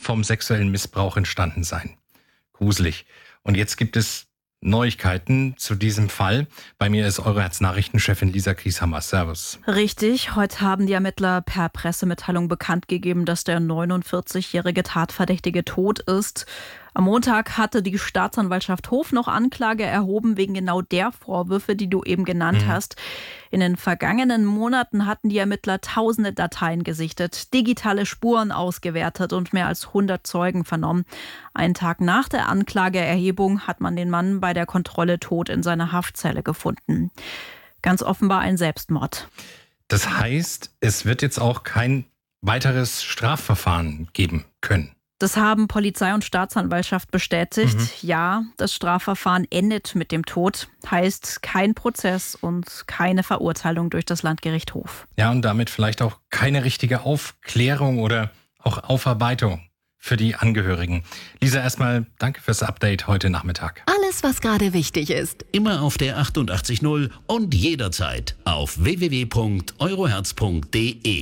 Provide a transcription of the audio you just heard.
vom sexuellen Missbrauch entstanden sein. Gruselig. Und jetzt gibt es Neuigkeiten zu diesem Fall. Bei mir ist eure Herznachrichtenchefin Lisa Grieshammer. Servus. Richtig, heute haben die Ermittler per Pressemitteilung bekannt gegeben, dass der 49-jährige Tatverdächtige tot ist. Am Montag hatte die Staatsanwaltschaft Hof noch Anklage erhoben wegen genau der Vorwürfe, die du eben genannt hast. In den vergangenen Monaten hatten die Ermittler tausende Dateien gesichtet, digitale Spuren ausgewertet und mehr als 100 Zeugen vernommen. Einen Tag nach der Anklageerhebung hat man den Mann bei der Kontrolle tot in seiner Haftzelle gefunden. Ganz offenbar ein Selbstmord. Das heißt, es wird jetzt auch kein weiteres Strafverfahren geben können. Das haben Polizei und Staatsanwaltschaft bestätigt. Ja, das Strafverfahren endet mit dem Tod. Heißt kein Prozess und keine Verurteilung durch das Landgericht Hof. Ja, und damit vielleicht auch keine richtige Aufklärung oder auch Aufarbeitung für die Angehörigen. Lisa, erstmal danke fürs Update heute Nachmittag. Alles, was gerade wichtig ist. Immer auf der 88.0 und jederzeit auf www.euroherz.de.